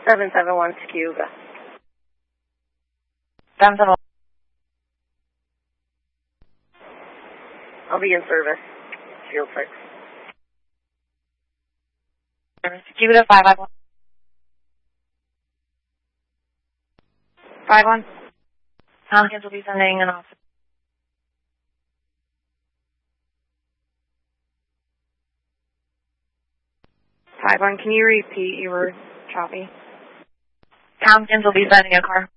771 Scuba. 771. I'll be in service. Field 6. Scuba 551. 51. Tompkins will be sending an officer. 51, can you repeat? You were choppy. Tompkins will be sending a car.